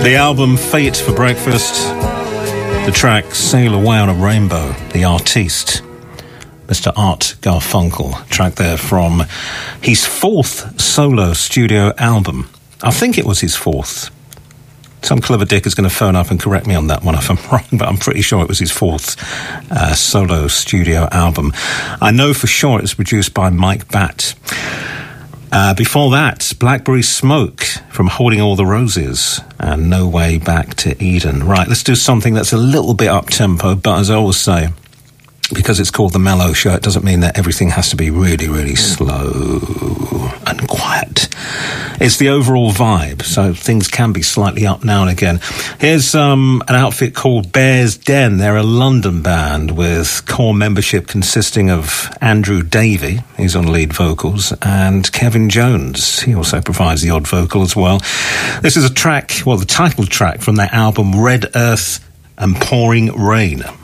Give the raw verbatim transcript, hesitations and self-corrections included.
The album Fate for Breakfast, the track Sail Away on a Rainbow, the artiste, Mister Art Garfunkel, track there from his fourth solo studio album. I think it was his fourth. Some clever dick is going to phone up and correct me on that one if I'm wrong, but I'm pretty sure it was his fourth uh, solo studio album. I know for sure it was produced by Mike Batt. Uh, before that, Blackberry Smoke from Holding All the Roses and No Way Back to Eden. Right, let's do something that's a little bit up-tempo, but as I always say, because it's called The Mellow Show, it doesn't mean that everything has to be really, really slow and quiet. It's the overall vibe, so things can be slightly up now and again. Here's um, an outfit called Bear's Den. They're a London band with core membership consisting of Andrew Davey, he's on lead vocals, and Kevin Jones. He also provides the odd vocal as well. This is a track, well, the title track from their album Red Earth and Pouring Rain.